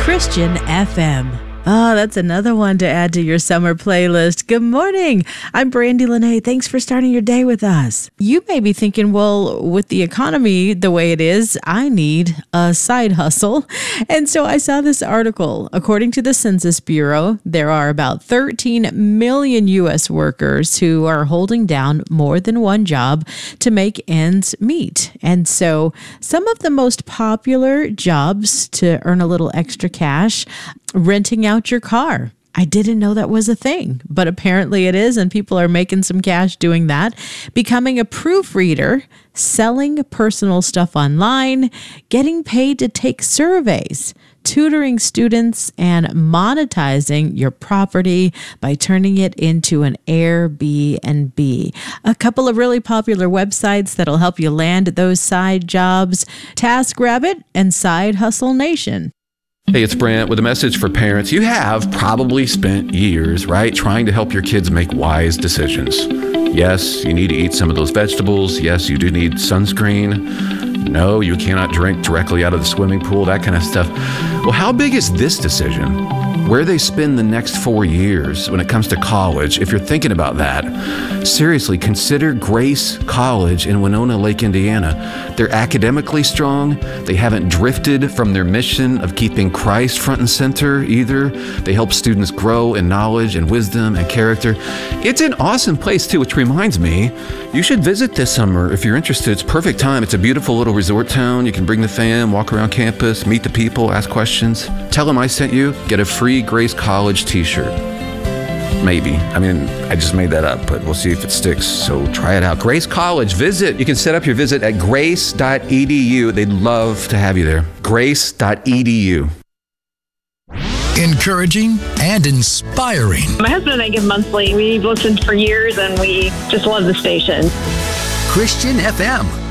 Christian FM. Oh, that's another one to add to your summer playlist. Good morning. I'm Brandy Lene. Thanks for starting your day with us. You may be thinking, well, with the economy the way it is, I need a side hustle. And so I saw this article. According to the Census Bureau, there are about 13 million U.S. workers who are holding down more than one job to make ends meet. And so some of the most popular jobs to earn a little extra cash: renting out your car. I didn't know that was a thing, but apparently it is, and people are making some cash doing that. Becoming a proofreader, selling personal stuff online, getting paid to take surveys, tutoring students, and monetizing your property by turning it into an Airbnb. A couple of really popular websites that'll help you land those side jobs: TaskRabbit and Side Hustle Nation. Hey, it's Brent with a message for parents. You have probably spent years, right, trying to help your kids make wise decisions. Yes, you need to eat some of those vegetables. Yes, you do need sunscreen. No, you cannot drink directly out of the swimming pool, that kind of stuff. Well, how big is this decision? Where they spend the next 4 years when it comes to college? If you're thinking about that, seriously, consider Grace College in Winona Lake, Indiana. They're academically strong. They haven't drifted from their mission of keeping Christ front and center either. They help students grow in knowledge and wisdom and character. It's an awesome place too, which reminds me, you should visit this summer if you're interested. It's perfect time. It's a beautiful little resort town. You can bring the fam, walk around campus, meet the people, ask questions. Tell them I sent you. Get a free Grace College t-shirt. Maybe. I mean, I just made that up, but we'll see if it sticks. So try it out. Grace College, visit. You can set up your visit at grace.edu. They'd love to have you there. Grace.edu. Encouraging and inspiring. My husband and I give monthly. We've listened for years and we just love the station. Christian FM.